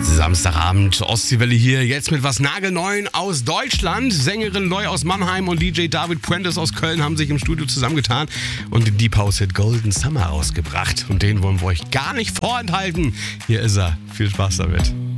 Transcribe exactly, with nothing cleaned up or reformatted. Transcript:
Samstagabend, Ostseewelle hier, jetzt mit was nagelneuen aus Deutschland. Sängerin Loy aus Mannheim und D J David Prentice aus Köln haben sich im Studio zusammengetan und den Deep House Hit Golden Summer rausgebracht. Und den wollen wir euch gar nicht vorenthalten. Hier ist er. Viel Spaß damit.